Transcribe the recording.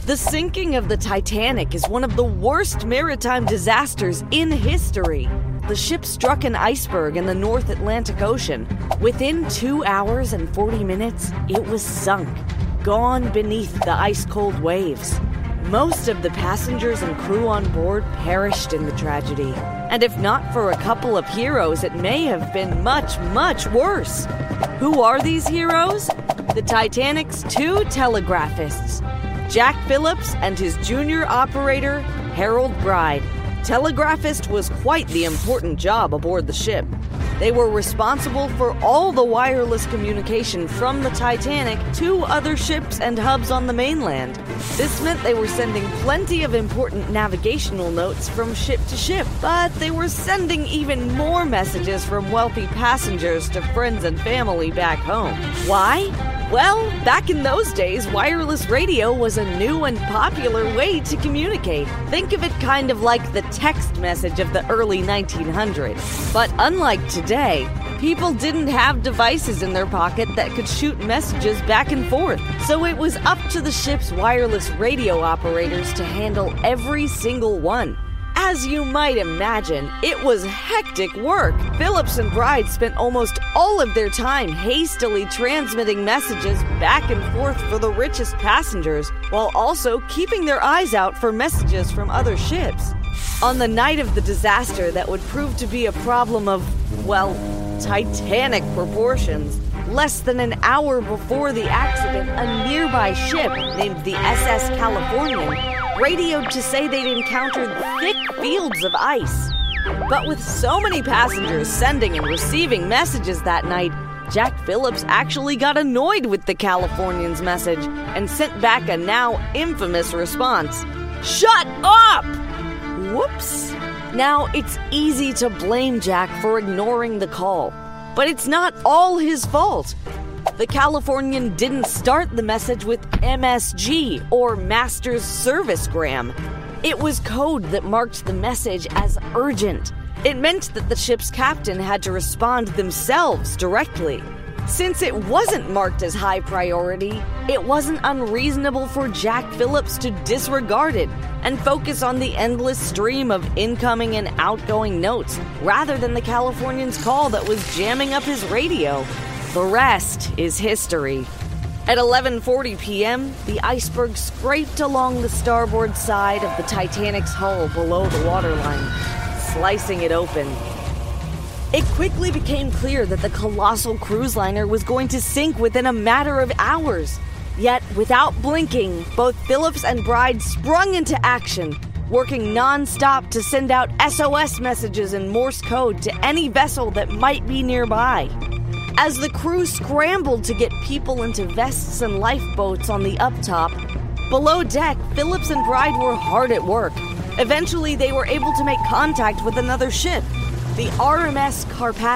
The sinking of the Titanic is one of the worst maritime disasters in history. The ship struck an iceberg in the North Atlantic Ocean. Within 2 hours and 40 minutes, it was sunk, gone beneath the ice-cold waves. Most of the passengers and crew on board perished in the tragedy. And if not for a couple of heroes, it may have been much, much worse. Who are these heroes? The Titanic's two telegraphists, Jack Phillips and his junior operator, Harold Bride. Telegraphist was quite the important job aboard the ship. They were responsible for all the wireless communication from the Titanic to other ships and hubs on the mainland. This meant they were sending plenty of important navigational notes from ship to ship, but they were sending even more messages from wealthy passengers to friends and family back home. Why? Well, back in those days, wireless radio was a new and popular way to communicate. Think of it kind of like the text message of the early 1900s. But unlike today, people didn't have devices in their pocket that could shoot messages back and forth. So it was up to the ship's wireless radio operators to handle every single one. As you might imagine, it was hectic work. Phillips and Bride spent almost all of their time hastily transmitting messages back and forth for the richest passengers, while also keeping their eyes out for messages from other ships. On the night of the disaster that would prove to be a problem of, well, Titanic proportions, less than an hour before the accident, a nearby ship named the SS Californian radioed to say they'd encountered thick fields of ice. But with so many passengers sending and receiving messages that night, Jack Phillips actually got annoyed with the Californian's message and sent back a now infamous response: "Shut up!" Whoops. Now, it's easy to blame Jack for ignoring the call, but it's not all his fault. The Californian didn't start the message with MSG, or Master's Servicegram. It was code that marked the message as urgent. It meant that the ship's captain had to respond themselves directly. Since it wasn't marked as high priority, it wasn't unreasonable for Jack Phillips to disregard it and focus on the endless stream of incoming and outgoing notes, rather than the Californian's call that was jamming up his radio. The rest is history. At 11:40 p.m., the iceberg scraped along the starboard side of the Titanic's hull below the waterline, slicing it open. It quickly became clear that the colossal cruise liner was going to sink within a matter of hours. Yet, without blinking, both Phillips and Bride sprung into action, working non-stop to send out SOS messages in Morse code to any vessel that might be nearby. As the crew scrambled to get people into vests and lifeboats on the uptop, below deck, Phillips and Bride were hard at work. Eventually, they were able to make contact with another ship, the RMS Carpathia.